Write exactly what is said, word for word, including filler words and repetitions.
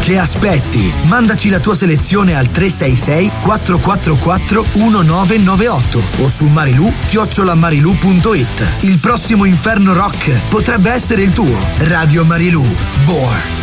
Che aspetti? Mandaci la tua selezione al tre sei sei quattro quattro quattro uno nove nove otto o su marilu chiocciola marilu punto it. Il prossimo Inferno Rock potrebbe essere il tuo. Radio Marilu. Born.